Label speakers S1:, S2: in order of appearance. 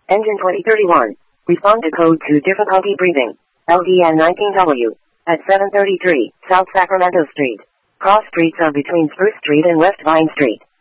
S1: Engine 2031. Respond to code 2 difficulty breathing. LDN 19W. At 733 South Sacramento Street. Cross streets are between Spruce Street and West Vine Street.